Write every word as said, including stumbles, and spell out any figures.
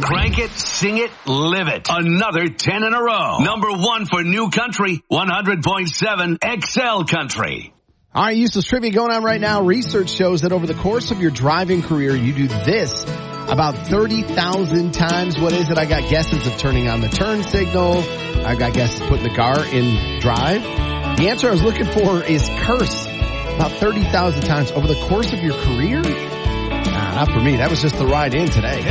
Crank it, sing it, live it. Another ten in a row. Number one for New Country, one hundred point seven X L Country. All right, useless trivia going on right now. Research shows that over the course of your driving career, you do this about thirty thousand times. What is it? I got guesses of turning on the turn signal. I got guesses putting the car in drive. The answer I was looking for is curse. About thirty thousand times over the course of your career? Nah, not for me. That was just the ride in today.